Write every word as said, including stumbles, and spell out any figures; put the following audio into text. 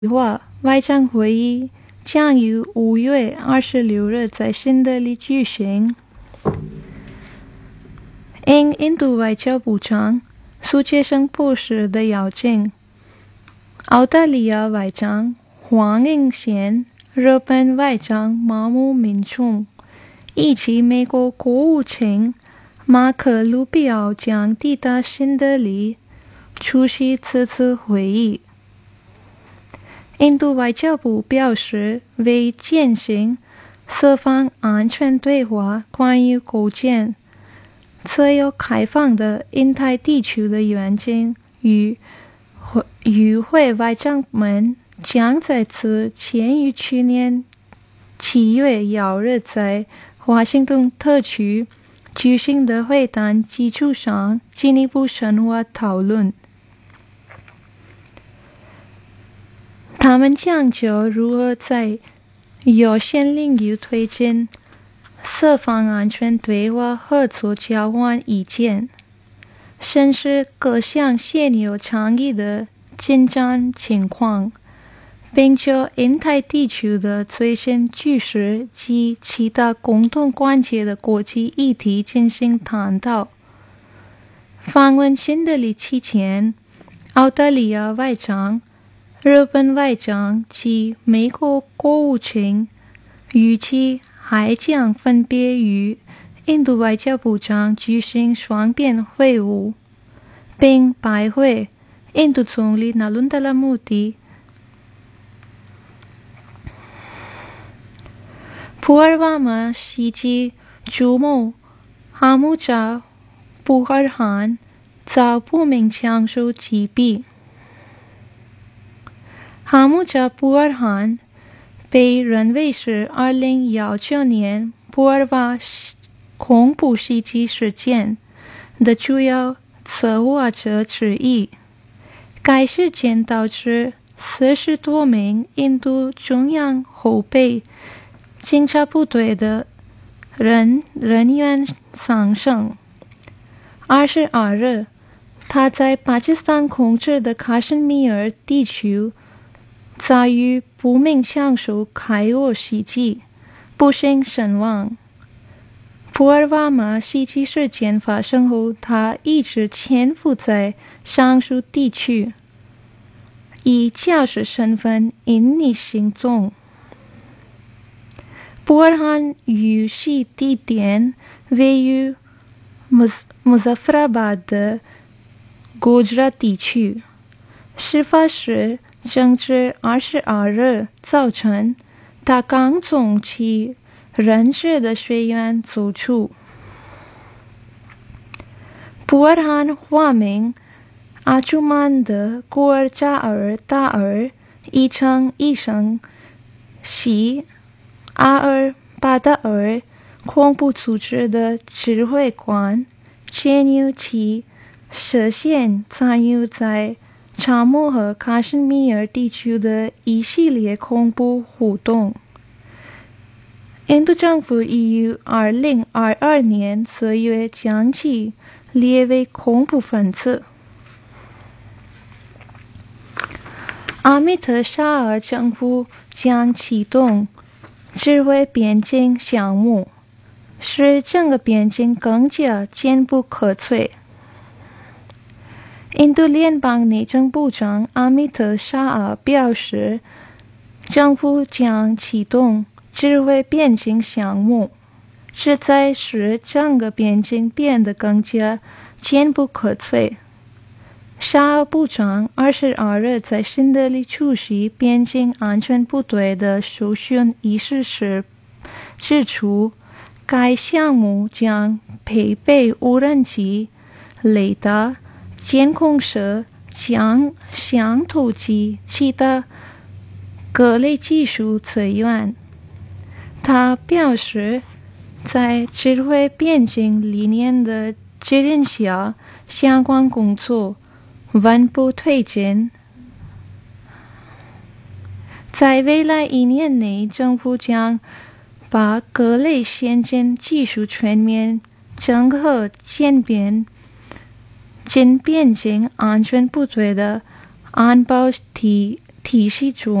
划外长会议将于五月二十六日在新德里举行。应印度外交部长苏杰生博士的邀请，澳大利亚外长黄英贤、日本外长麻木民众以及美国国务卿马克·卢比奥将抵达新德里出席此次会议。印度外交部表示，为进行四方安全对话，关于构建自由开放的印太地区的愿景，与与会外长们将在此前于去年七月一日在华盛顿特区举行的会谈基础上进一步深化讨论。他们将就如何在有限领域推进四方安全对话合作交换意见，审视各项现有倡议的进展情况，并就印太地区的最新局势及其他共同关切的国际议题进行探讨。访问新德里期间，澳大利亚外长、日本外长及美国国务卿预计还将分别与印度外交部长举行双边会晤，并拜会印度总理纳伦达拉穆迪。普尔瓦马袭击主谋哈姆扎布尔汗遭不明枪手击毙。哈姆扎布尔汗被认为是二零一九年普尔瓦恐怖袭击事件的主要策划者之一。该事件导致四十多名印度中央后备警察部队的人人员丧生。二十二日，他在巴基斯坦控制的喀什米尔地区遭遇不明枪手开火袭击，不幸身亡。普尔瓦马袭击事件发生后，他一直潜伏在上述地区，以教师身份隐匿行踪。布尔汗遇袭地点位于穆穆扎弗拉巴的古吉拉地区。事发时正值二十二日早晨，他刚从其任职的学院走出。布尔汗化名阿朱曼德·古尔扎尔达尔，译成医生，系阿尔巴达尔恐怖组织的指挥官，鉴于其涉嫌参与在查谟和喀什米尔地区的一系列恐怖活动。印度政府已于二零二二年四月将其列为恐怖分子。阿米特沙尔政府将启动智慧边境项目，使整个边境更加坚不可摧。印度联邦内政部长阿米特沙尔表示，政府将启动智慧边境项目，旨在使整个边境变得更加坚不可摧。沙尔部长二十二日在新德里出席边境安全部队的授训仪式时指出，该项目将配备无人机、雷达、监控设、将相投及其他各类技术资源。他表示，在智慧边境理念的指引下，相关工作稳步推进。在未来一年内，政府将把各类先进技术全面整合建编进边境安全部队的安保体体系中